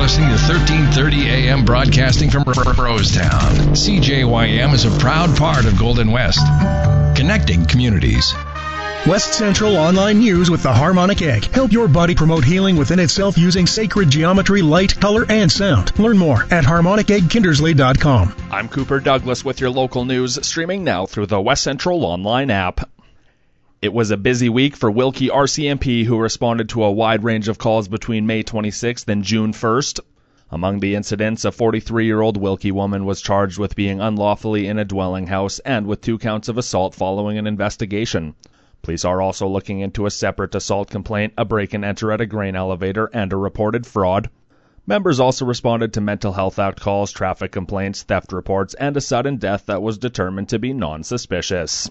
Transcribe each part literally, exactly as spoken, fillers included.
listening to thirteen thirty A M broadcasting from Rosetown. C J Y M is a proud part of Golden West, connecting communities. West Central Online News with the Harmonic Egg. Help your body promote healing within itself using sacred geometry, light, color, and sound. Learn more at harmonic egg kindersley dot com. I'm Cooper Douglas with your local news, streaming now through the West Central Online app. It was a busy week for Wilkie R C M P, who responded to a wide range of calls between May twenty-sixth and June first. Among the incidents, a forty-three-year-old Wilkie woman was charged with being unlawfully in a dwelling house and with two counts of assault following an investigation. Police are also looking into a separate assault complaint, a break-and-enter at a grain elevator, and a reported fraud. Members also responded to Mental Health Act calls, traffic complaints, theft reports, and a sudden death that was determined to be non-suspicious.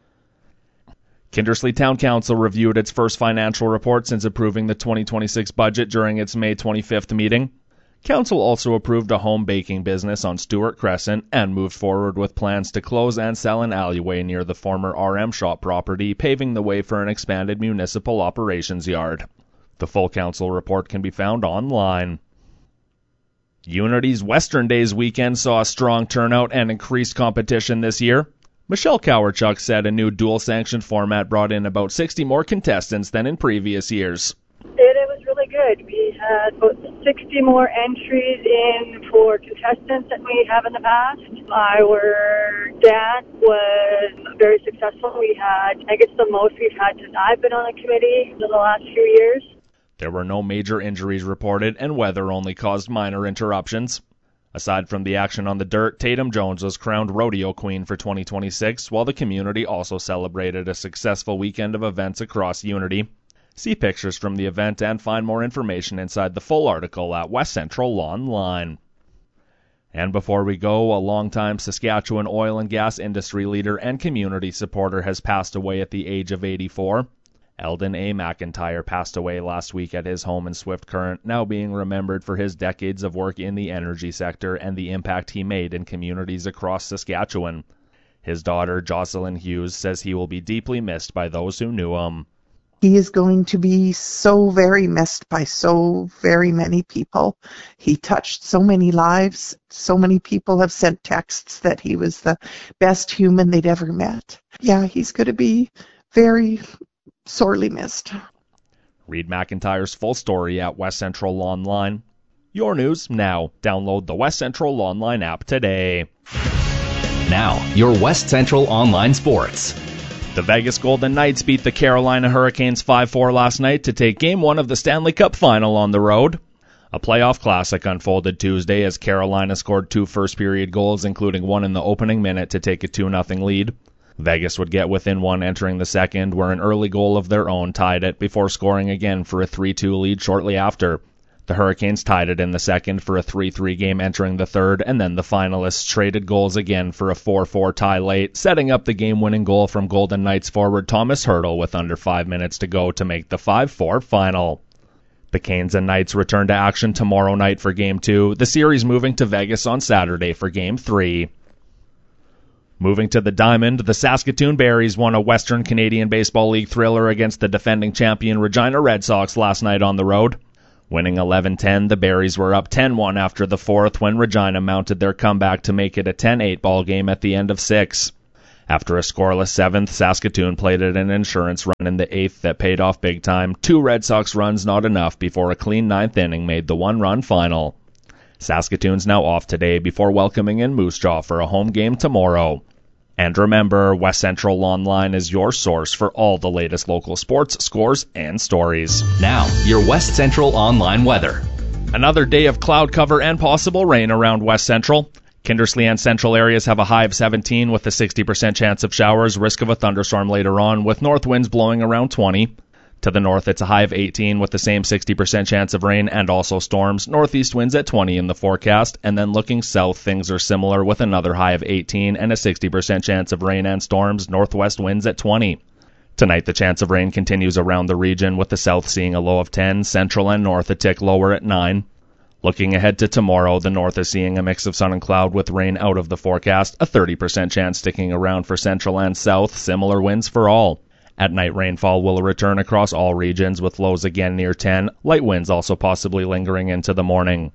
Kindersley Town Council reviewed its first financial report since approving the twenty twenty-six budget during its May twenty-fifth meeting. Council also approved a home baking business on Stewart Crescent and moved forward with plans to close and sell an alleyway near the former R M Shop property, paving the way for an expanded municipal operations yard. The full council report can be found online. Unity's Western Days weekend saw a strong turnout and increased competition this year. Michelle Cowerchuk said a new dual-sanctioned format brought in about sixty more contestants than in previous years. It, it was really good. We had about sixty more entries in for contestants than we have in the past. Our dance was very successful. We had, I guess, the most we've had since I've been on the committee in the last few years. There were no major injuries reported, and weather only caused minor interruptions. Aside from the action on the dirt, Tatum Jones was crowned Rodeo Queen for twenty twenty-six, while the community also celebrated a successful weekend of events across Unity. See pictures from the event and find more information inside the full article at West Central Online. And before we go, a longtime Saskatchewan oil and gas industry leader and community supporter has passed away at the age of eighty-four. Eldon A. McIntyre passed away last week at his home in Swift Current, now being remembered for his decades of work in the energy sector and the impact he made in communities across Saskatchewan. His daughter, Jocelyn Hughes, says he will be deeply missed by those who knew him. He is going to be so very missed by so very many people. He touched so many lives. So many people have sent texts that he was the best human they'd ever met. Yeah, he's going to be very sorely missed. Read McIntyre's full story at West Central Online. Your news now. Download the West Central Online app today. Now, your West Central Online sports. The Vegas Golden Knights beat the Carolina Hurricanes five four last night to take Game one of the Stanley Cup Final on the road. A playoff classic unfolded Tuesday as Carolina scored two first-period goals, including one in the opening minute, to take a two nothing lead. Vegas would get within one entering the second, where an early goal of their own tied it before scoring again for a three two lead shortly after. The Hurricanes tied it in the second for a three three game entering the third, and then the finalists traded goals again for a four four tie late, setting up the game-winning goal from Golden Knights forward Thomas Hertl with under five minutes to go to make the five four final. The Canes and Knights return to action tomorrow night for Game two, the series moving to Vegas on Saturday for Game three. Moving to the Diamond, the Saskatoon Berries won a Western Canadian Baseball League thriller against the defending champion Regina Red Sox last night on the road. Winning eleven ten, the Berries were up ten one after the fourth when Regina mounted their comeback to make it a ten eight ball game at the end of six. After a scoreless seventh, Saskatoon played it an insurance run in the eighth that paid off big time. Two Red Sox runs not enough before a clean ninth inning made the one-run final. Saskatoon's now off today before welcoming in Moose Jaw for a home game tomorrow. And remember, West Central Online is your source for all the latest local sports, scores, and stories. Now, your West Central Online weather. Another day of cloud cover and possible rain around West Central. Kindersley and central areas have a high of seventeen with a sixty percent chance of showers, risk of a thunderstorm later on, with north winds blowing around twenty. To the north, it's a high of eighteen with the same sixty percent chance of rain and also storms. Northeast winds at twenty in the forecast. And then looking south, things are similar with another high of eighteen and a sixty percent chance of rain and storms. Northwest winds at twenty. Tonight, the chance of rain continues around the region, with the south seeing a low of ten, central and north a tick lower at nine. Looking ahead to tomorrow, the north is seeing a mix of sun and cloud with rain out of the forecast, a thirty percent chance sticking around for central and south, similar winds for all. At night, rainfall will return across all regions with lows again near ten, light winds also possibly lingering into the morning.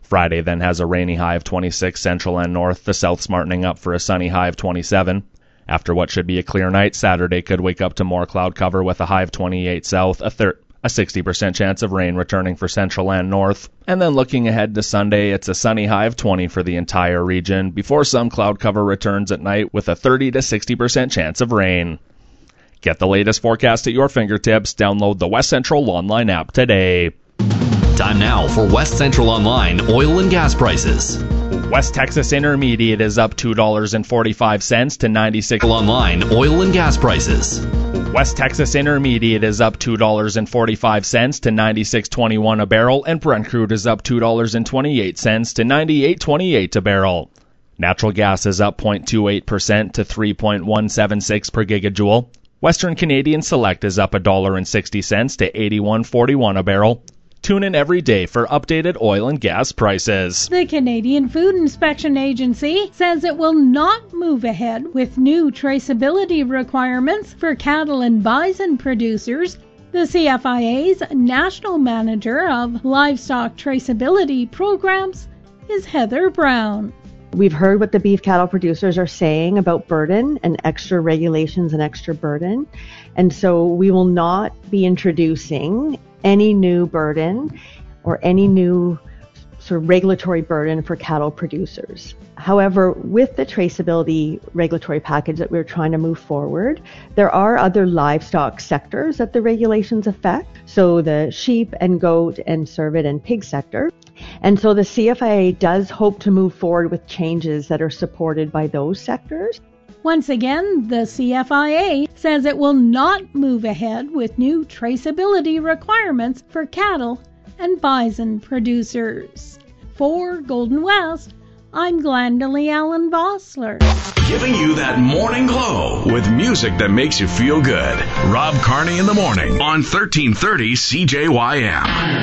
Friday then has a rainy high of twenty-six central and north, the south smartening up for a sunny high of twenty-seven. After what should be a clear night, Saturday could wake up to more cloud cover with a high of twenty-eight south, a, thir- a sixty percent chance of rain returning for central and north. And then looking ahead to Sunday, it's a sunny high of twenty for the entire region, before some cloud cover returns at night with a thirty to sixty percent chance of rain. Get the latest forecast at your fingertips. Download the West Central Online app today. Time now for West Central Online oil and gas prices. West Texas Intermediate is up two dollars and forty-five cents to ninety-six. Online oil and gas prices. West Texas Intermediate is up two dollars and forty-five cents to ninety-six twenty-one a barrel, and Brent crude is up two dollars and twenty-eight cents to ninety-eight twenty-eight a barrel. Natural gas is up zero point two eight percent to three point one seven six per gigajoule. Western Canadian Select is up one dollar and sixty cents to eighty-one forty-one a barrel. Tune in every day for updated oil and gas prices. The Canadian Food Inspection Agency says it will not move ahead with new traceability requirements for cattle and bison producers. The C F I A's National Manager of Livestock Traceability Programs is Heather Brown. We've heard what the beef cattle producers are saying about burden and extra regulations and extra burden. And so we will not be introducing any new burden or any new sort of regulatory burden for cattle producers. However, with the traceability regulatory package that we're trying to move forward, there are other livestock sectors that the regulations affect. So the sheep and goat and cervid and pig sector. And so the C F I A does hope to move forward with changes that are supported by those sectors. Once again, the C F I A says it will not move ahead with new traceability requirements for cattle and bison producers. For Golden West, I'm Glendalee Allen Vossler. Giving you that morning glow with music that makes you feel good. Rob Carney in the morning on thirteen thirty C J Y M.